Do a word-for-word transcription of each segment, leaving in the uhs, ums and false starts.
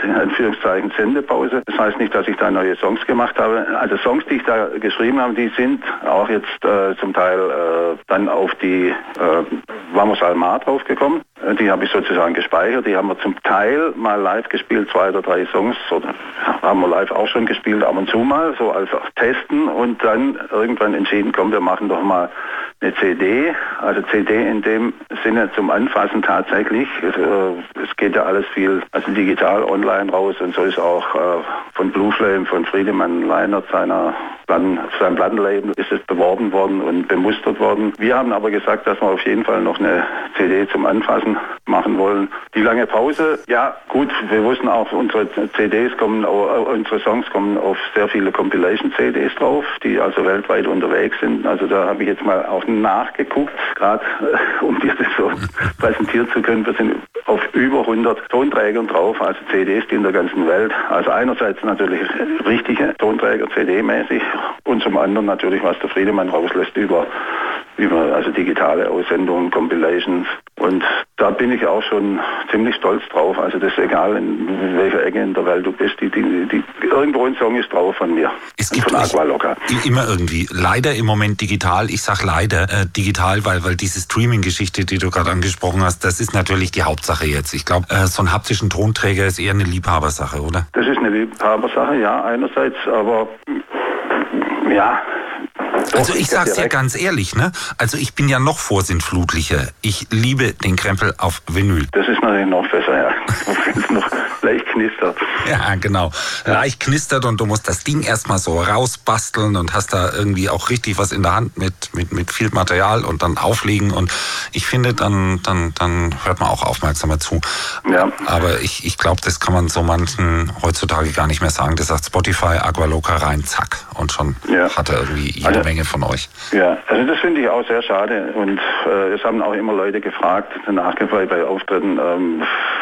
in Anführungszeichen Sendepause. Das heißt nicht, dass ich da neue Songs gemacht habe. Also Songs, die ich da geschrieben habe, die sind auch jetzt äh, zum Teil äh, dann auf die äh, Vamos al Mar draufgekommen. Die habe ich sozusagen gespeichert. Die haben wir zum Teil mal live gespielt, zwei oder drei Songs. Oder haben wir live auch schon gespielt, ab und zu mal, so als Testen. Und dann irgendwann entschieden, komm, wir machen doch mal eine C D. Also C D in dem Sinne zum Anfassen tatsächlich. Es, äh, es geht ja alles viel, also digital online raus. Und so ist auch äh, von Blue Flame, von Friedemann Leinert, seiner Platten, sein Plattenlabel, ist es beworben worden und bemustert worden. Wir haben aber gesagt, dass wir auf jeden Fall noch eine C D zum Anfassen machen wollen. Die lange Pause, ja gut, wir wussten auch, unsere C Ds kommen, unsere Songs kommen auf sehr viele Compilation-C Ds drauf, die also weltweit unterwegs sind. Also da habe ich jetzt mal auch nachgeguckt, gerade äh, um dir das so präsentieren zu können. Wir sind auf über hundert Tonträgern drauf, also C Ds, die in der ganzen Welt. Also einerseits natürlich richtige Tonträger, C D-mäßig, und zum anderen natürlich, was der Friedemann rauslässt über, über also digitale Aussendungen, Compilations. Und da bin ich auch schon ziemlich stolz drauf. Also das ist egal, in welcher Ecke in der Welt du bist. Die, die, die, irgendwo ein Song ist drauf von mir. Es gibt von Aqua Loca. Immer irgendwie. Leider im Moment digital. Ich sag leider äh, digital, weil, weil diese Streaming-Geschichte, die du gerade angesprochen hast, das ist natürlich die Hauptsache jetzt. Ich glaube, äh, so ein haptischen Tonträger ist eher eine Liebhabersache, oder? Das ist eine Liebhabersache, ja, einerseits, aber ja. Also ich sag's dir ganz ehrlich, ne? Also ich bin ja noch vorsinnflutlicher. Ich liebe den Krempel auf Vinyl. Das ist natürlich noch besser, ja. Wenn es noch leicht knistert. Ja, genau. Ja. Leicht knistert und du musst das Ding erstmal so rausbasteln und hast da irgendwie auch richtig was in der Hand mit, mit, mit viel Material und dann auflegen. Und ich finde, dann, dann, dann hört man auch aufmerksamer zu. Ja. Aber ich, ich glaube, das kann man so manchen heutzutage gar nicht mehr sagen. Das sagt Spotify, Aqua Loca rein, zack. Und schon ja. hat er irgendwie jede also, Menge von euch. Ja, also das finde ich auch sehr schade. Und äh, es haben auch immer Leute gefragt, nachgefragt bei Auftritten, ähm,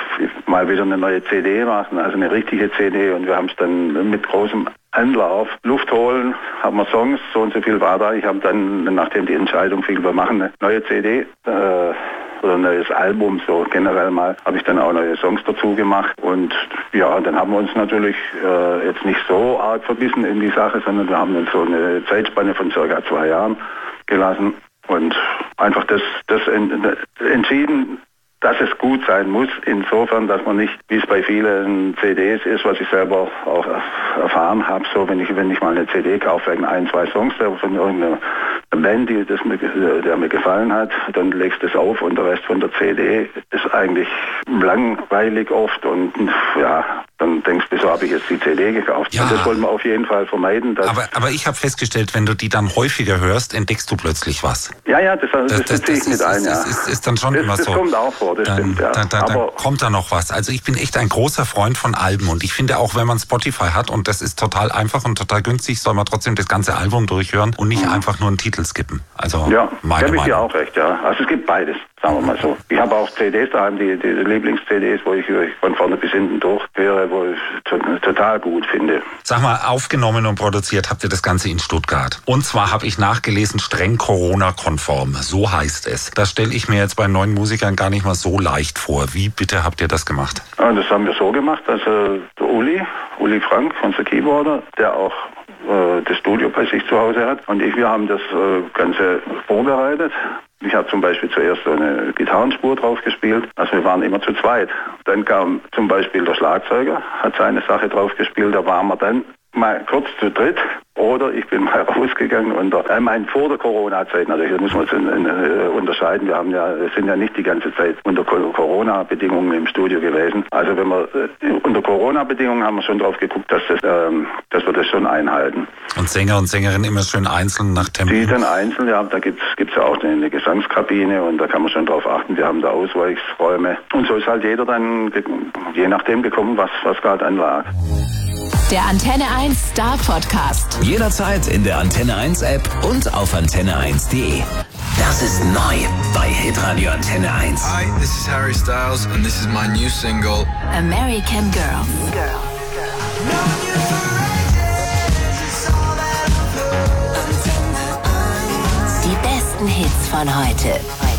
mal wieder eine neue C D machen, also eine richtige C D. Und wir haben es dann mit großem Anlauf, Luft holen, haben wir Songs, so und so viel war da. Ich habe dann, nachdem die Entscheidung fiel, wir machen eine neue C D, äh, oder ein neues Album, so generell mal, habe ich dann auch neue Songs dazu gemacht. Und ja, dann haben wir uns natürlich äh, jetzt nicht so arg verbissen in die Sache, sondern wir haben uns so eine Zeitspanne von circa zwei Jahren gelassen und einfach das, das entschieden, dass es gut sein muss, insofern, dass man nicht, wie es bei vielen C Ds ist, was ich selber auch erfahren habe, so wenn ich wenn ich mal eine C D kaufe wegen ein, zwei Songs von irgendeiner Band, die das mir, der mir gefallen hat, dann legst du es auf und der Rest von der C D ist eigentlich langweilig oft und ja, dann denkst du, so habe ich jetzt die C D gekauft. Ja. Und das wollen wir auf jeden Fall vermeiden. Dass aber, aber ich habe festgestellt, wenn du die dann häufiger hörst, entdeckst du plötzlich was. Ja, ja, das, das, das, das, das ich mit ist, ein, ja. ist, ist, ist dann schon das, immer das so. Das kommt auch vor, das dann, stimmt, ja. Da, da, da aber kommt da noch was. Also ich bin echt ein großer Freund von Alben und ich finde auch, wenn man Spotify hat und das ist total einfach und total günstig, soll man trotzdem das ganze Album durchhören und nicht mhm. einfach nur einen Titel skippen. Also ja, meine habe ich dir Meinung. auch recht, ja. Also es gibt beides, sagen wir mal so. Ich habe auch C Ds daheim, die, die Lieblings-C Ds, wo ich von vorne bis hinten durchhöre, wo ich total gut finde. Sag mal, aufgenommen und produziert habt ihr das Ganze in Stuttgart. Und zwar habe ich nachgelesen, streng Corona-konform. So heißt es. Das stelle ich mir jetzt bei neuen Musikern gar nicht mal so leicht vor. Wie bitte habt ihr das gemacht? Ja, das haben wir so gemacht. Also der Uli, Uli Frank, unser Keyboarder, der auch äh, das Studio bei sich zu Hause hat. Und ich, wir haben das äh, Ganze vorbereitet. Ich habe zum Beispiel zuerst so eine Gitarrenspur drauf gespielt. Also wir waren immer zu zweit. Dann kam zum Beispiel der Schlagzeuger, hat seine Sache drauf gespielt. Da waren wir dann mal kurz zu dritt. Oder ich bin mal rausgegangen unter, ich meine vor der Corona-Zeit natürlich, das muss man jetzt in, in, in, unterscheiden. Wir haben ja, wir sind ja nicht die ganze Zeit unter Corona-Bedingungen im Studio gewesen. Also wenn wir äh, unter Corona-Bedingungen haben wir schon drauf geguckt, dass, das, ähm, dass wir das schon einhalten. Und Sänger und Sängerinnen immer schön einzeln nach Tempo? Die dann einzeln, ja, da gibt's gibt's ja auch eine, eine Gesangskabine und da kann man schon drauf achten. Wir haben da Ausweichsräume. Und so ist halt jeder dann je nachdem gekommen, was, was gerade anlag. Der Antenne eins Star Podcast. Jederzeit in der Antenne eins App und auf antenne eins punkt de. Das ist neu bei Hitradio Antenne eins. Hi, this is Harry Styles and this is my new single American Girl. Girl. Die besten Hits von heute.